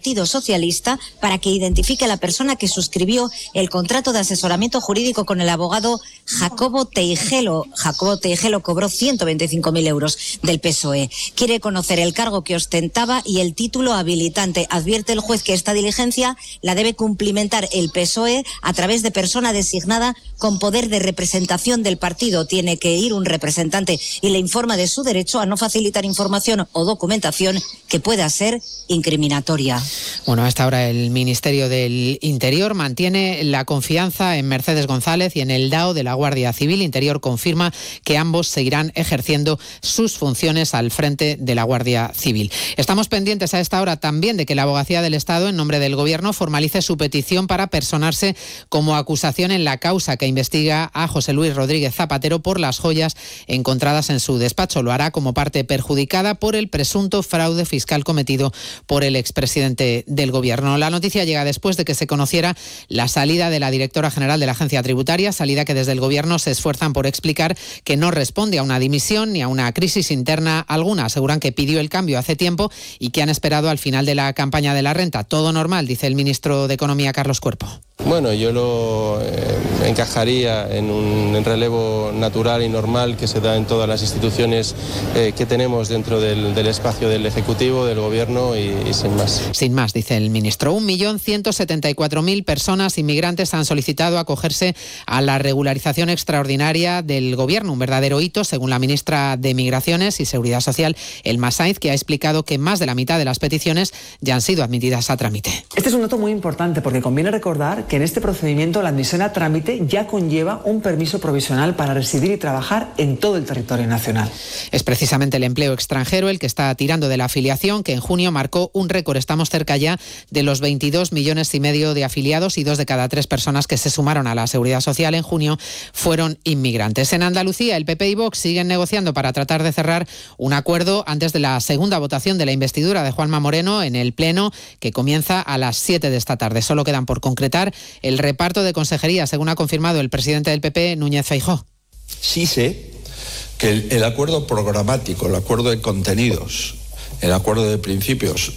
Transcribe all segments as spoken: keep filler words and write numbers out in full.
Partido Socialista para que identifique a la persona que suscribió el contrato de asesoramiento jurídico con el abogado Jacobo Teijelo. Jacobo Teijelo cobró ciento veinticinco mil euros del P S O E. Quiere conocer el cargo que ostentaba y el título habilitante. Advierte el juez que esta diligencia la debe cumplimentar el P S O E a través de persona designada con poder de representación del partido. Tiene que ir un representante y le informa de su derecho a no facilitar información o documentación que pueda ser incriminatoria. Bueno, a esta hora el Ministerio del Interior mantiene la confianza en Mercedes González y en el D A O de la Guardia Civil. Interior confirma que ambos seguirán ejerciendo sus funciones al frente de la Guardia Civil. Estamos pendientes a esta hora también de que la Abogacía del Estado, en nombre del Gobierno, formalice su petición para personarse como acusación en la causa que investiga a José Luis Rodríguez Zapatero por las joyas encontradas en su despacho. Lo hará como parte perjudicada por el presunto fraude fiscal cometido por el expresidente del Gobierno. La noticia llega después de que se conociera la salida de la directora general de la Agencia Tributaria, salida que desde el Gobierno se esfuerzan por explicar que no responde a una dimisión ni a una crisis interna alguna. Aseguran que pidió el cambio hace tiempo y que han esperado al final de la campaña de la renta. Todo normal, dice el ministro de Economía, Carlos Cuerpo. Bueno, yo lo eh, encajaría en un en relevo natural y normal que se da en todas las instituciones eh, que tenemos dentro del, del espacio del Ejecutivo, del Gobierno y, y sin más. Sin más, dice el ministro. Un millón ciento setenta y cuatro mil personas inmigrantes han solicitado acogerse a la regularización extraordinaria del Gobierno, un verdadero hito, según la ministra de Migraciones y Seguridad Social, Elma Sainz, que ha explicado que más de la mitad de las peticiones ya han sido admitidas a trámite. Este es un dato muy importante porque conviene recordar que en este procedimiento la admisión a trámite ya conlleva un permiso provisional para residir y trabajar en todo el territorio nacional. Es precisamente el empleo extranjero el que está tirando de la afiliación, que en junio marcó un récord. Estamos cerca ya de los veintidós millones y medio de afiliados y dos de cada tres personas que se sumaron a la Seguridad Social en junio fueron inmigrantes. En Andalucía, el P P y Vox siguen negociando para tratar de cerrar un acuerdo antes de la segunda votación de la investidura de Juanma Moreno en el Pleno, que comienza a las siete de esta tarde. Solo quedan por concretar el reparto de consejerías, según ha confirmado el presidente del P P, Núñez Feijóo. Sí sé que el, el acuerdo programático, el acuerdo de contenidos, el acuerdo de principios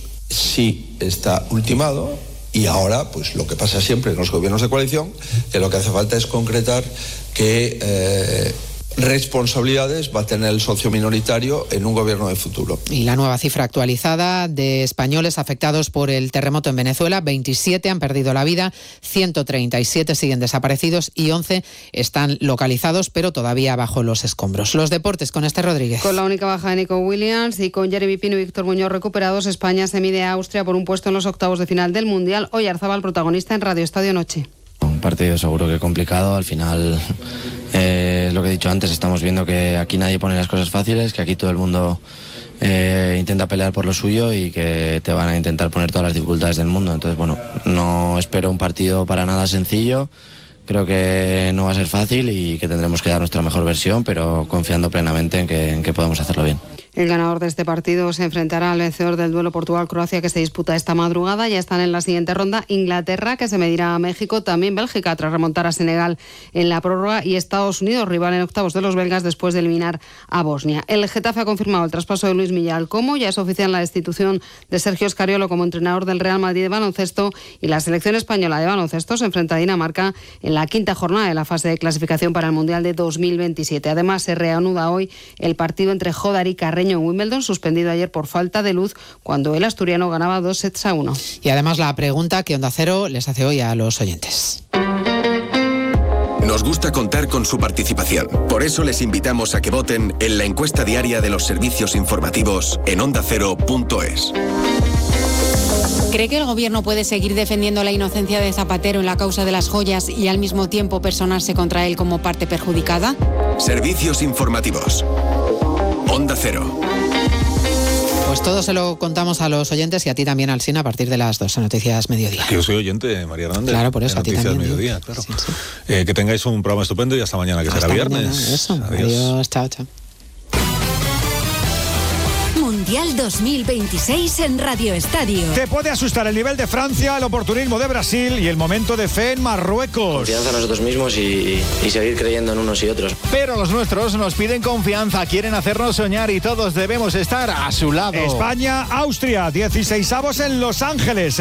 sí está ultimado y ahora, pues lo que pasa siempre en los gobiernos de coalición, que lo que hace falta es concretar que eh, responsabilidades va a tener el socio minoritario en un gobierno de futuro. Y la nueva cifra actualizada de españoles afectados por el terremoto en Venezuela: veintisiete han perdido la vida, ciento treinta y siete siguen desaparecidos y once están localizados, pero todavía bajo los escombros. Los deportes con Esther Rodríguez. Con la única baja de Nico Williams y con Jeremy Pino y Víctor Muñoz recuperados, España se mide a Austria por un puesto en los octavos de final del Mundial. Hoy Arzabal, protagonista en Radio Estadio Noche. Un partido seguro que complicado, al final eh, lo que he dicho antes, estamos viendo que aquí nadie pone las cosas fáciles, que aquí todo el mundo eh, intenta pelear por lo suyo y que te van a intentar poner todas las dificultades del mundo. Entonces, bueno, no espero un partido para nada sencillo, creo que no va a ser fácil y que tendremos que dar nuestra mejor versión, pero confiando plenamente en que, en que podemos hacerlo bien. El ganador de este partido se enfrentará al vencedor del duelo Portugal-Croacia, que se disputa esta madrugada. Ya están en la siguiente ronda Inglaterra, que se medirá a México, también Bélgica tras remontar a Senegal en la prórroga, y Estados Unidos, rival en octavos de los belgas después de eliminar a Bosnia. El Getafe ha confirmado el traspaso de Luis Milla al Como. Ya es oficial la destitución de Sergio Scariolo como entrenador del Real Madrid de baloncesto, y la selección española de baloncesto se enfrenta a Dinamarca en la quinta jornada de la fase de clasificación para el Mundial de dos mil veintisiete. Además, se reanuda hoy el partido entre Jodar y Carreño en Wimbledon, suspendido ayer por falta de luz cuando el asturiano ganaba dos sets a uno. Y además la pregunta que Onda Cero les hace hoy a los oyentes. Nos gusta contar con su participación. Por eso les invitamos a que voten en la encuesta diaria de los servicios informativos en onda cero punto es. ¿Cree que el Gobierno puede seguir defendiendo la inocencia de Zapatero en la causa de las joyas y al mismo tiempo personarse contra él como parte perjudicada? Servicios informativos. Onda Cero. Pues todo se lo contamos a los oyentes y a ti también, Alsina, a partir de las dos en Noticias Mediodía. Que yo soy oyente, María Hernández. Claro, por eso, a ti Noticias también. Mediodía, claro. Sí, sí. Eh, que tengáis un programa estupendo y hasta mañana, que hasta será mañana, viernes. Eso. Adiós. Adiós, chao, chao. Mundial dos mil veintiséis en Radio Estadio. Te puede asustar el nivel de Francia, el oportunismo de Brasil y el momento de fe en Marruecos. Confianza en nosotros mismos y, y seguir creyendo en unos y otros. Pero los nuestros nos piden confianza, quieren hacernos soñar y todos debemos estar a su lado. España, Austria, dieciseisavos en Los Ángeles.